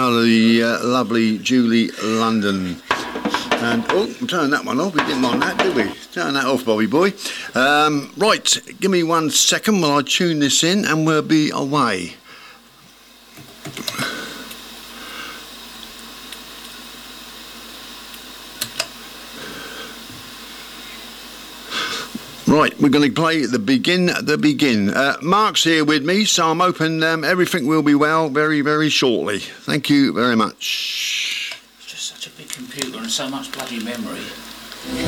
out of the lovely Julie London. And, turn that one off. We didn't mind that, did we? Turn that off, Bobby boy. Right, give me 1 second while I tune this in and we'll be away. Right, we're going to play the begin. Mark's here with me, so I'm hoping everything will be well very, very shortly. Thank you very much. It's just such a big computer and so much bloody memory.